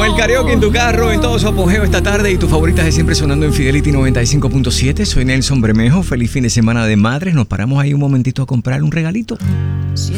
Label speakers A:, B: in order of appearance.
A: Con el karaoke en tu carro, en todo su apogeo esta tarde y tus favoritas de siempre sonando en Fidelity 95.7. Soy Nelson Bermejo. Feliz fin de semana de madres. Nos paramos ahí un momentito a comprar un regalito.